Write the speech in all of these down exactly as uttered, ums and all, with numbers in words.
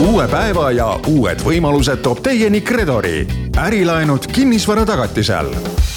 Uue päeva ja uued võimalused toob teieni Credori. Ärilaenud kinnisvara tagatisel.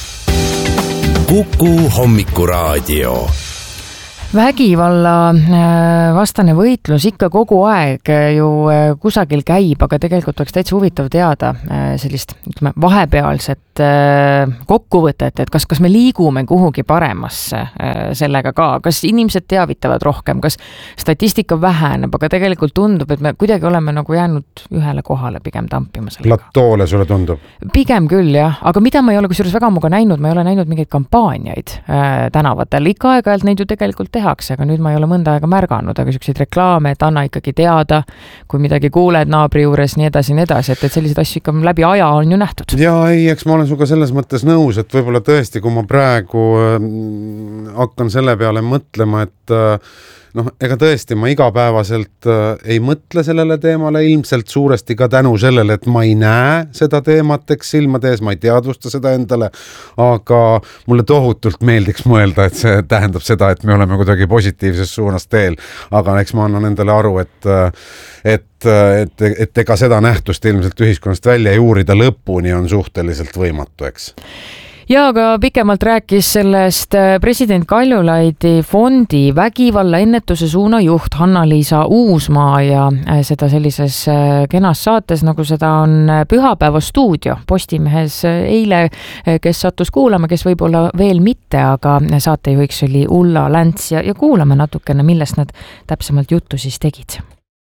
Kuku hommikuraadio. Vägivalla vastane võitlus ikka kogu aeg ju kusagil käib, aga tegelikult oleks täitsa huvitav teada sellist ütleme, vahepealset kokkuvõtet, et kas, kas me liigume kuhugi paremasse sellega ka, kas inimesed teavitavad rohkem, kas statistika väheneb, aga tegelikult tundub, et me kuidagi oleme nagu jäänud ühele kohale pigem tampima sellega. Platoole sulle tundub? Pigem küll, jah. Aga mida ma ei ole kusjuures väga muga näinud, ma ei ole näinud mingeid kampaaniaid tänavatel. Ikka aeg-ajalt neid ju tegelikult tehakse, aga nüüd ma ei ole mõnda aega märganud, aga selliseid reklaame, et anna ikkagi teada, kui midagi kuuled naabri juures, nii edasi, nii edasi, et, et sellised asju ikka läbi aja on ju nähtud. Ja ei, eks ma olen suga selles mõttes nõus, et võib-olla tõesti, kui ma praegu äh, hakkan selle peale mõtlema, et äh, noh, ega tõesti, ma igapäevaselt äh, ei mõtle sellele teemale, ilmselt suuresti ka tänu sellele, et ma ei näe seda teemat, eks silmade ees, ma ei teadvusta seda endale, aga mulle tohutult meeldiks mõelda, et see tähendab seda, et me oleme kuidagi positiivses suunas teel, aga eks ma annan endale aru, et, et, et, et ega seda nähtust ilmselt ühiskonnast välja juurida lõpuni on suhteliselt võimatu, eks. Ja aga pikemalt rääkis sellest president Kaljulaidi fondi vägivalla ennetuse suuna juht Hanna-Liisa Uusmaa ja seda sellises kenas saates, nagu seda on Pühapäeva stuudio Postimehes eile, kes sattus kuulama, kes võib-olla veel mitte, aga saatejuhiks oli Ulla Länts ja, ja kuulame natukene, millest nad täpsemalt juttu siis tegid.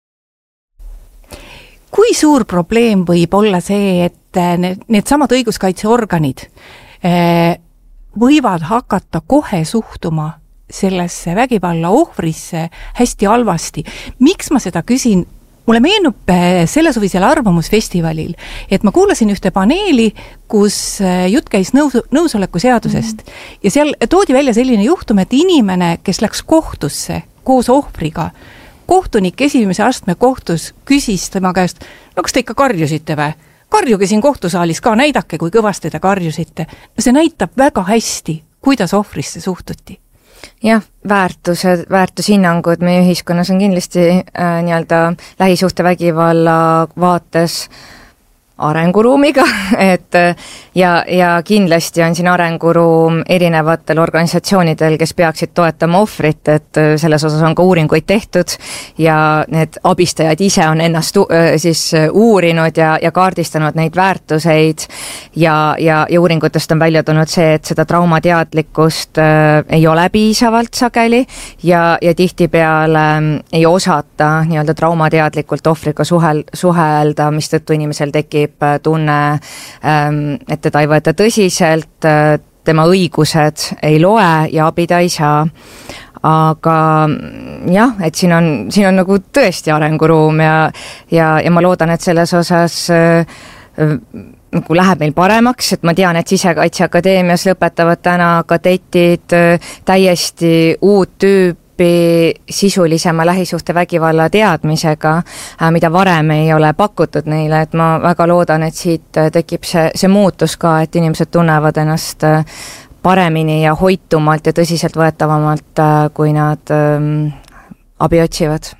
Kui suur probleem võib olla see, et need, need samad õiguskaitseorganid võivad hakata kohe suhtuma sellesse vägivalla ohvrisse hästi halvasti. Miks ma seda küsin? Mulle meenub sellesuvisel arvamusfestivalil, et ma kuulasin ühte paneeli, kus jutt käis nõus, nõusoleku seadusest mm. ja seal toodi välja selline juhtum, et inimene, kes läks kohtusse koos ohvriga, kohtunik esimese astme kohtus küsis tema käest, no kas te ikka karjusite või? Karjuge siin kohtusaalis ka, näidake, kui kõvasti te karjusite. No see näitab väga hästi, kuidas ohvrisse suhtuti. Jah, väärtused, väärtushinnangud meie ühiskonnas on kindlasti äh, nii-öelda lähisuhtevägivalla vaates arenguruumiga, et ja, ja kindlasti on siin arenguruum erinevatel organisatsioonidel, kes peaksid toetama ohvrit, et selles osas on ka uuringuid tehtud ja need abistajad ise on ennast siis uurinud ja, ja kaardistanud neid väärtuseid ja, ja, ja uuringutest on välja tulnud see, et seda traumateadlikkust äh, ei ole piisavalt sageli ja, ja tihtipeale ei osata nii-öelda traumateadlikult ohvriga suhel, suhelda, mis tõttu inimesel tekib tunne, et teda ei võeta tõsiselt, tema õigused ei loe ja abida ei saa. Aga jah, et siin on, siin on nagu tõesti arenguruum ja, ja, ja ma loodan, et selles osas nagu läheb meil paremaks, et ma tean, et Sisekaitseakadeemias lõpetavad täna kadetid täiesti uut tüüp sisulisema lähisuhte vägivalla teadmisega, mida varem ei ole pakutud neile, et ma väga loodan, et siit tekib see, see muutus ka, et inimesed tunnevad ennast paremini ja hoitumalt ja tõsiselt võetavamalt, kui nad ähm, abi otsivad.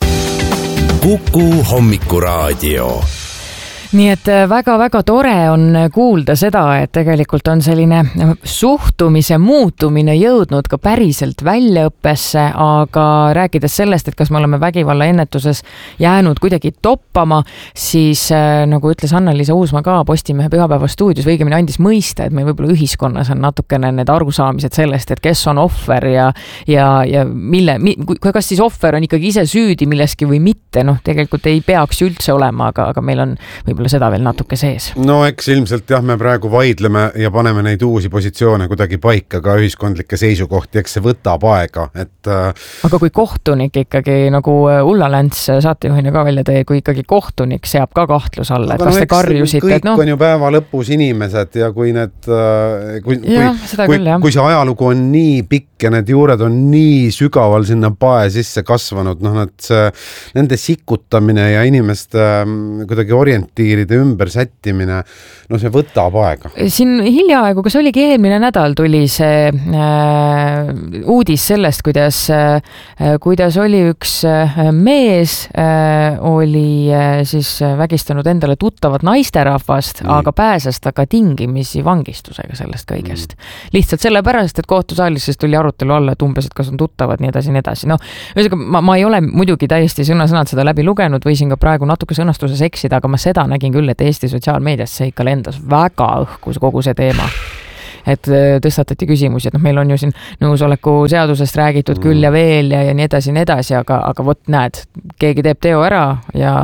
Kuku hommikuraadio. Nii et väga-väga tore on kuulda seda, et tegelikult on selline suhtumise muutumine jõudnud ka päriselt väljaõppesse, aga rääkides sellest, et kas me oleme vägivalla ennetuses jäänud kuidagi toppama, siis nagu ütles Hanna-Liisa Uusmaa ka Postimehe Pühapäeva stuudios, õigemini andis mõista, et meil võib-olla ühiskonnas on natukene need arusaamised sellest, et kes on ohver ja, ja, ja mille, kas siis ohver on ikkagi ise süüdi milleski või mitte, noh tegelikult ei peaks üldse olema, aga, aga meil on võib-olla seda veel natuke sees. No eks ilmselt jah, me praegu vaidleme ja paneme neid uusi positsioone kuidagi paika ka ühiskondlikke seisukohti, eks see võtab aega, et aga kui kohtunik ikkagi, nagu Ulla Länts saatejuhina ka välja tõi, kui ikkagi kohtunik seab ka kahtlus alla, et kas no, te karjusite, kõik et noh on ju päeva lõpus inimesed ja kui need kui, ja, kui, kui, küll, kui see ajalugu on nii pikk ja need juured on nii sügaval sinna pae sisse kasvanud, noh, et see, nende sikutamine ja inimeste kuidagi orientiir elupiiride ümber sättimine, no see võtab aega. Siin hiljaaegu, kas oligi eelmine nädal, tuli see äh, uudis sellest, kuidas, äh, kuidas oli üks äh, mees, äh, oli äh, siis vägistanud endale tuttavat naisterahvast, mm. aga pääses ta ka tingimisi vangistusega sellest kõigest. Mm. Lihtsalt sellepärast, et kohtusaalis siis tuli arutelu alla, et umbes, et kas on tuttavad, nii edasi, nii edasi. No, ma, ma ei ole muidugi täiesti sõna-sõnalt seda läbi lugenud, võisin ka praegu natuke sõnastuses eksida, aga ma seda nägin küll, et Eesti sotsiaalmeedias see ikka lendas väga õhkus kogu see teema. Et tõstatati küsimusi, et noh, meil on ju siin nõusoleku seadusest räägitud küll ja veel ja, ja nii edasi, nii edasi, aga, aga vot näed, keegi teeb teo ära ja